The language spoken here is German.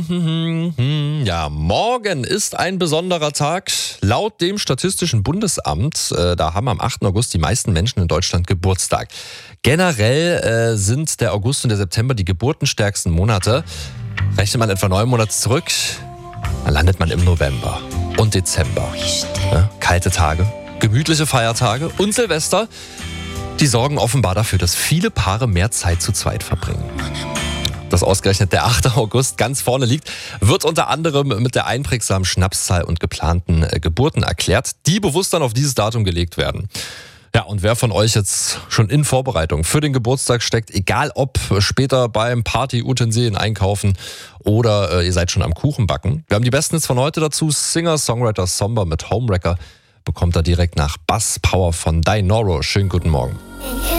Ja, morgen ist ein besonderer Tag. Laut dem Statistischen Bundesamt, da haben am 8. August die meisten Menschen in Deutschland Geburtstag. Generell sind der August und der September die geburtenstärksten Monate. Rechnet man etwa 9 Monate zurück, dann landet man im November und Dezember. Ja, kalte Tage, gemütliche Feiertage und Silvester, die sorgen offenbar dafür, dass viele Paare mehr Zeit zu zweit verbringen. Dass ausgerechnet der 8. August ganz vorne liegt, wird unter anderem mit der einprägsamen Schnapszahl und geplanten Geburten erklärt, die bewusst dann auf dieses Datum gelegt werden. Ja, und wer von euch jetzt schon in Vorbereitung für den Geburtstag steckt, egal ob später beim Party-Utensilien einkaufen oder ihr seid schon am Kuchenbacken. Wir haben die besten Hits von heute dazu. Singer-Songwriter Somber mit Homewrecker bekommt er direkt nach Bass Power von Dinoro. Schönen guten Morgen.